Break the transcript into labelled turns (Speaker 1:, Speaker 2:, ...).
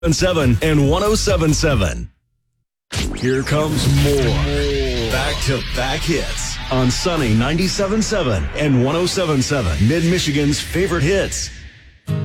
Speaker 1: 7 and 1077. Here comes more back-to-back hits on Sunny 97.7 and 107.7, Mid-Michigan's favorite hits.